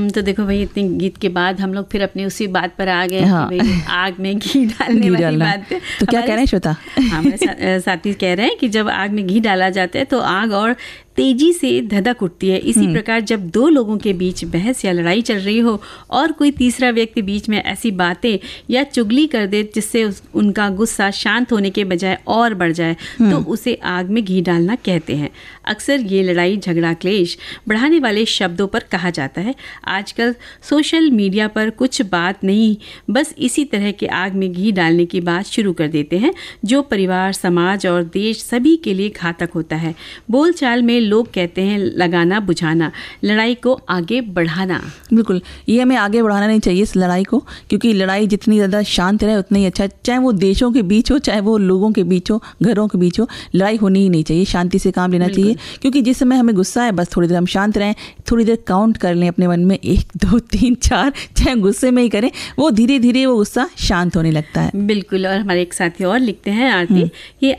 तो देखो भाई, इतने गीत के बाद हम लोग फिर अपनी उसी बात पर आ गए। हाँ। कि भाई आग में घी डालने वाली बात। तो क्या कह रहे हैं श्वेता? हमारे साथी कह रहे हैं कि जब आग में घी डाला जाता है तो आग और तेजी से धधक उठती है। इसी प्रकार जब दो लोगों के बीच बहस या लड़ाई चल रही हो और कोई तीसरा व्यक्ति बीच में ऐसी बातें या चुगली कर दे जिससे उनका गुस्सा शांत होने के बजाय और बढ़ जाए, तो उसे आग में घी डालना कहते हैं। अक्सर ये लड़ाई झगड़ा क्लेश बढ़ाने वाले शब्दों पर कहा जाता है। आजकल सोशल मीडिया पर कुछ बात नहीं, बस इसी तरह के आग में घी डालने की बात शुरू कर देते हैं, जो परिवार, समाज और देश सभी के लिए घातक होता है। बोलचाल में लोग कहते हैं लगाना बुझाना, लड़ाई को आगे बढ़ाना। बिल्कुल, ये हमें आगे बढ़ाना नहीं चाहिए इस लड़ाई को, क्योंकि लड़ाई जितनी ज़्यादा शांत रहे उतना ही अच्छा। चाहे वो देशों के बीच हो, चाहे वो लोगों के बीच हो, घरों के बीच हो, लड़ाई होनी ही नहीं चाहिए। शांति से काम लेना चाहिए, क्योंकि जिस समय हमें गुस्सा है बस थोड़ी देर हम शांत रहें, थोड़ी देर काउंट कर लें अपने मन में 1 2 3 4, चाहे गुस्से में ही करें, वो धीरे धीरे वो गुस्सा शांत होने लगता है। बिल्कुल। और हमारे एक साथी और लिखते हैं आरती, ये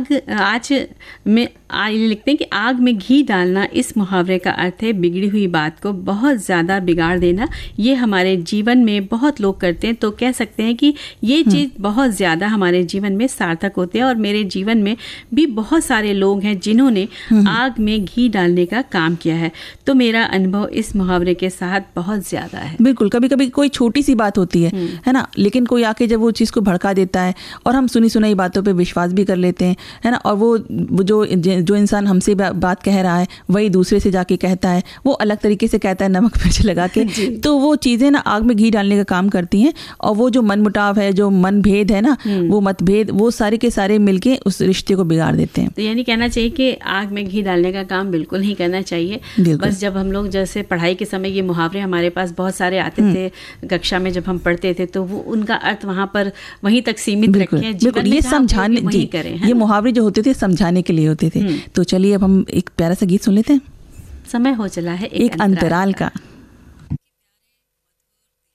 लिखते हैं कि आग में घी डालना, इस मुहावरे का अर्थ है बिगड़ी हुई बात को बहुत ज़्यादा बिगाड़ देना। ये हमारे जीवन में बहुत लोग करते हैं, तो कह सकते हैं कि ये चीज़ बहुत ज़्यादा हमारे जीवन में सार्थक होते हैं। और मेरे जीवन में भी बहुत सारे लोग हैं जिन्होंने आग में घी डालने का काम किया है, तो मेरा अनुभव इस मुहावरे के साथ बहुत ज़्यादा है। बिल्कुल, कभी कभी कोई छोटी सी बात होती है ना, लेकिन कोई आके जब वो चीज़ को भड़का देता है और हम सुनी सुनाई बातों पे विश्वास भी कर लेते हैं, है ना, और वो जो इंसान हमसे बात कह रहा है वही दूसरे से जाके कहता है, वो अलग तरीके से कहता है नमक मिर्च लगा के, तो वो चीज़ें ना आग में घी डालने का काम करती हैं। और वो जो मनमुटाव है, जो मनभेद है ना, वो मतभेद, वो सारे के सारे मिलके उस रिश्ते को बिगाड़ देते हैं। तो यानी कहना चाहिए कि आग में घी डालने का काम बिल्कुल नहीं करना चाहिए। बस जब हम लोग जैसे पढ़ाई के समय ये मुहावरे हमारे पास बहुत सारे आते थे कक्षा में, जब हम पढ़ते थे, तो वो उनका अर्थ वहाँ पर वहीं तक सीमित रखें। ये समझाने, ये मुहावरे जो होते थे समझाने के लिए होते थे। तो चलिए अब हम एक प्यारा सा गीत सुन लेते हैं। समय हो चला है एक अंतराल का।